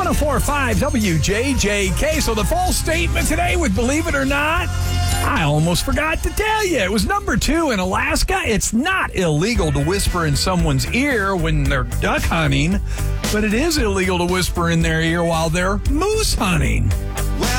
104.5 WJJK. So the false statement today with Believe It or Not, I almost forgot to tell you. It was number 2 in Alaska. It's not illegal to whisper in someone's ear when they're duck hunting, but it is illegal to whisper in their ear while they're moose hunting.